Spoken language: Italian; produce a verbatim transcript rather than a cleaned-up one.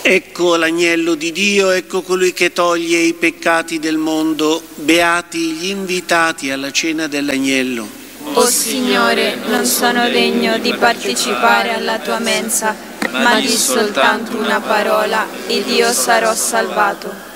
Ecco l'agnello di Dio, ecco colui che toglie i peccati del mondo. Beati gli invitati alla cena dell'agnello. O Signore, non sono degno di partecipare alla tua mensa, ma di soltanto una parola ed io sarò salvato.